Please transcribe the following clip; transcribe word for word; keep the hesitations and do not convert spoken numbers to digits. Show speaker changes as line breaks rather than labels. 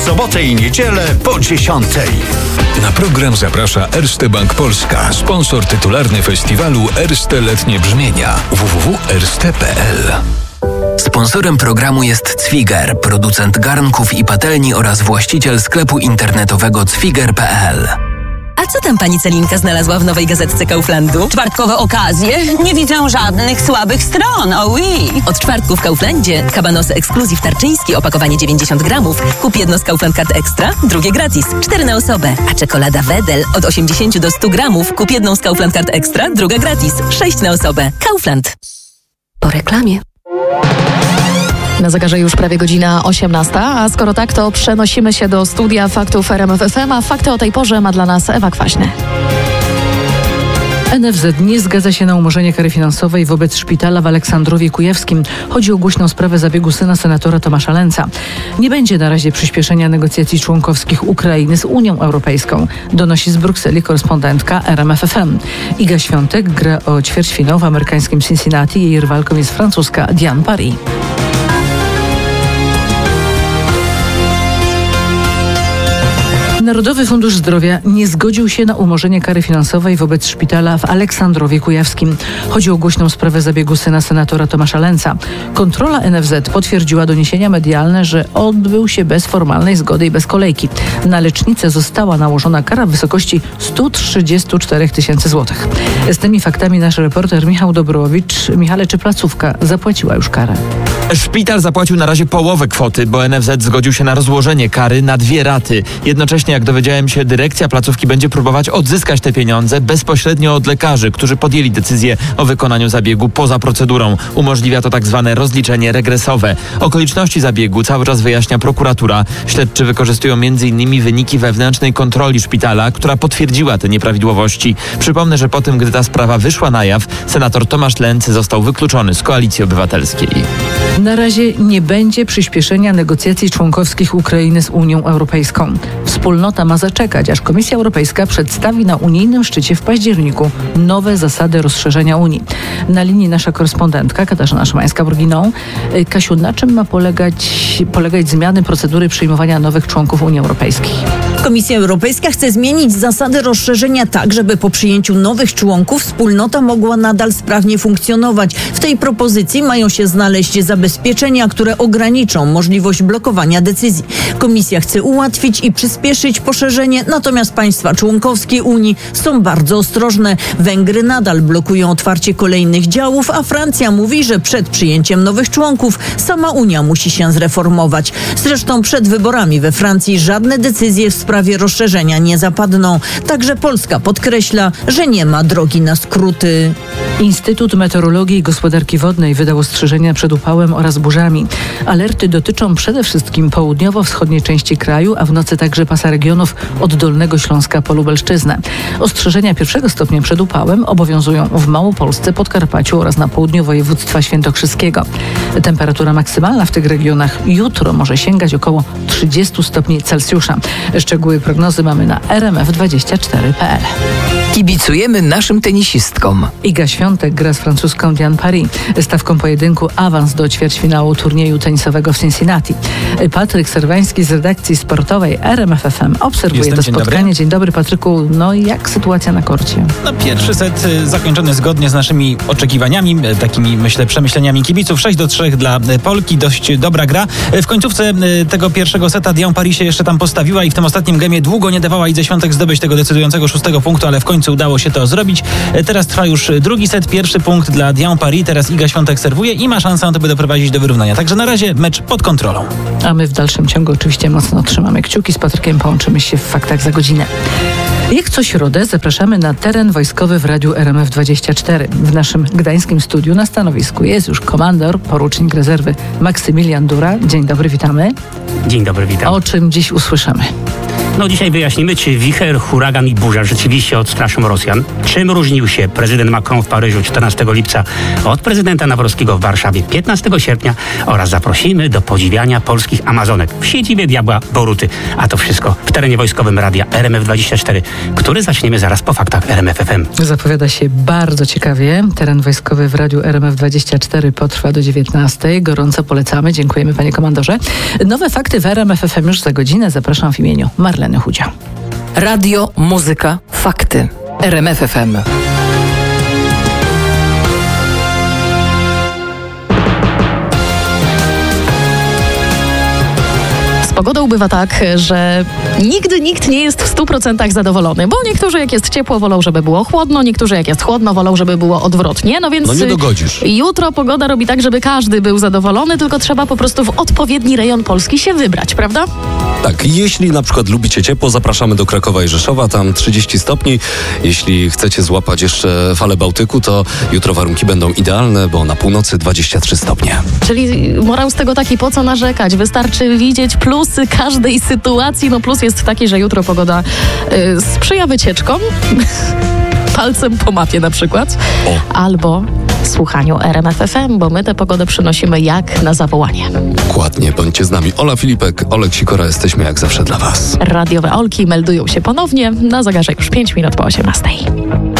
sobotę i niedzielę po dziesiątej.
Na program zaprasza Erste Bank Polska, sponsor tytularny festiwalu Erste Letnie Brzmienia. w w w kropka erste kropka p l.
Sponsorem programu jest Cwiger, producent garnków i patelni oraz właściciel sklepu internetowego cwiger kropka p l.
A co tam pani Celinka znalazła w nowej gazetce Kauflandu?
Czwartkowe okazje? Nie widzę żadnych słabych stron, oh oui.
Od czwartku w Kauflandzie kabanosy ekskluzyw tarczyński, opakowanie dziewięćdziesiąt gramów. Kup jedno z Kaufland Card Extra, drugie gratis. Cztery na osobę. A czekolada Wedel od osiemdziesiąt do stu gramów. Kup jedną z Kaufland Card Extra, druga gratis. Sześć na osobę. Kaufland. Po reklamie.
Na zegarze już prawie godzina osiemnasta, a skoro tak, to przenosimy się do studia faktów R M F F M, a fakty o tej porze ma dla nas Ewa Kwaśny.
N F Z nie zgadza się na umorzenie kary finansowej wobec szpitala w Aleksandrowie Kujawskim. Chodzi o głośną sprawę zabiegu syna senatora Tomasza Lęca. Nie będzie na razie przyspieszenia negocjacji członkowskich Ukrainy z Unią Europejską, donosi z Brukseli korespondentka R M F F M. Iga Świątek gra o ćwierćfinał w amerykańskim Cincinnati. Jej rywalką jest francuska Diane Paris. Narodowy Fundusz Zdrowia nie zgodził się na umorzenie kary finansowej wobec szpitala w Aleksandrowie Kujawskim. Chodzi o głośną sprawę zabiegu syna senatora Tomasza Lęca. Kontrola N F Z potwierdziła doniesienia medialne, że odbył się bez formalnej zgody i bez kolejki. Na lecznicę została nałożona kara w wysokości sto trzydzieści cztery tysiące złotych. Z tymi faktami nasz reporter Michał Dobrowicz. Michale, czy placówka zapłaciła już karę?
Szpital zapłacił na razie połowę kwoty, bo N F Z zgodził się na rozłożenie kary na dwie raty. Jednocześnie, jak dowiedziałem się, dyrekcja placówki będzie próbować odzyskać te pieniądze bezpośrednio od lekarzy, którzy podjęli decyzję o wykonaniu zabiegu poza procedurą. Umożliwia to tak zwane rozliczenie regresowe. Okoliczności zabiegu cały czas wyjaśnia prokuratura. Śledczy wykorzystują między innymi wyniki wewnętrznej kontroli szpitala, która potwierdziła te nieprawidłowości. Przypomnę, że po tym, gdy ta sprawa wyszła na jaw, senator Tomasz Lęcy został wykluczony z Koalicji Obywatelskiej.
Na razie nie będzie przyspieszenia negocjacji członkowskich Ukrainy z Unią Europejską. Wspólnota ma zaczekać, aż Komisja Europejska przedstawi na unijnym szczycie w październiku nowe zasady rozszerzenia Unii. Na linii nasza korespondentka Katarzyna Szymańska-Burginą. Kasiu, na czym ma polegać, polegać zmiany procedury przyjmowania nowych członków Unii Europejskiej?
Komisja Europejska chce zmienić zasady rozszerzenia tak, żeby po przyjęciu nowych członków wspólnota mogła nadal sprawnie funkcjonować. W tej propozycji mają się znaleźć zabezpieczenia, które ograniczą możliwość blokowania decyzji. Komisja chce ułatwić i przyspieszyć poszerzenie, natomiast państwa członkowskie Unii są bardzo ostrożne. Węgry nadal blokują otwarcie kolejnych działów, a Francja mówi, że przed przyjęciem nowych członków sama Unia musi się zreformować. Zresztą przed wyborami we Francji żadne decyzje w sprawie rozszerzenia nie zapadną. Także Polska podkreśla, że nie ma drogi na skróty.
Instytut Meteorologii i Gospodarki Wodnej wydał ostrzeżenia przed upałem oraz burzami. Alerty dotyczą przede wszystkim południowo-wschodniej części kraju, a w nocy także pasa regionów od Dolnego Śląska po Lubelszczyznę. Ostrzeżenia pierwszego stopnia przed upałem obowiązują w Małopolsce, Podkarpaciu oraz na południu województwa świętokrzyskiego. Temperatura maksymalna w tych regionach jutro może sięgać około trzydzieści stopni Celsjusza. Szczegóły prognozy mamy na r m f dwadzieścia cztery kropka p l.
Kibicujemy naszym tenisistkom.
Iga Świątek gra z francuską Diane Paris. Stawką pojedynku awans do ćwierćfinału turnieju tenisowego w Cincinnati. Patryk Serwański z redakcji sportowej R M F F M obserwuje
Jestem,
to
dzień
spotkanie.
Dobry.
Dzień dobry, Patryku. No i jak sytuacja na korcie?
No, pierwszy set y, zakończony zgodnie z naszymi oczekiwaniami, y, takimi myślę przemyśleniami kibiców. sześć do trzech dla y, Polki, dość dobra gra. Y, w końcówce y, tego pierwszego seta Diane Paris się jeszcze tam postawiła i w tym ostatnim gemie długo nie dawała Idze Świątek zdobyć tego decydującego szóstego punktu, ale w końcu udało się to zrobić. Y, teraz trwa już drugi set, pierwszy punkt dla Diane Paris. Teraz Iga Świątek serwuje i ma szansę na to, by doprowadzić do wyrównania. Także na razie mecz pod kontrolą.
A my w dalszym ciągu oczywiście mocno trzymamy kciuki. Z Patrykiem połączymy się w faktach za godzinę. Jak co środę zapraszamy na teren wojskowy w Radiu R M F dwadzieścia cztery. W naszym gdańskim studiu na stanowisku jest już komandor, porucznik rezerwy Maksymilian Dura. Dzień dobry, witamy.
Dzień dobry, witam.
O czym dziś usłyszymy?
No dzisiaj wyjaśnimy, czy wicher, huragan i burza rzeczywiście odstraszą Rosjan. Czym różnił się prezydent Macron w Paryżu czternastego lipca od prezydenta Nawrockiego w Warszawie piętnastego sierpnia oraz zaprosimy do podziwiania polskich Amazonek w siedzibie Diabła Boruty. A to wszystko w terenie wojskowym radia R M F dwadzieścia cztery, który zaczniemy zaraz po faktach R M F F M.
Zapowiada się bardzo ciekawie. Teren wojskowy w radiu R M F dwadzieścia cztery potrwa do dziewiętnastej. Gorąco polecamy. Dziękujemy, panie komandorze. Nowe fakty w R M F F M już za godzinę. Zapraszam w imieniu Marleny Chudzia.
Radio, muzyka, fakty. R M F F M.
Pogodą bywa tak, że nigdy nikt nie jest w stu procentach zadowolony, bo niektórzy jak jest ciepło wolą, żeby było chłodno, niektórzy jak jest chłodno wolą, żeby było odwrotnie, no więc
no nie dogodzisz.
Jutro pogoda robi tak, żeby każdy był zadowolony, tylko trzeba po prostu w odpowiedni rejon Polski się wybrać, prawda?
Tak, jeśli na przykład lubicie ciepło, zapraszamy do Krakowa i Rzeszowa, tam trzydzieści stopni. Jeśli chcecie złapać jeszcze falę Bałtyku, to jutro warunki będą idealne, bo na północy dwadzieścia trzy stopnie.
Czyli morał z tego taki, po co narzekać? Wystarczy widzieć plusy każdej sytuacji. No plus jest taki, że jutro pogoda y, sprzyja wycieczkom. Palcem po mapie na przykład. O. Albo słuchaniu R M F F M, bo my tę pogodę przynosimy jak na zawołanie.
Dokładnie, bądźcie z nami. Ola Filipek, Olek Sikora, jesteśmy jak zawsze dla was.
Radiowe Olki meldują się ponownie. Na zegarze już pięć minut po osiemnastej.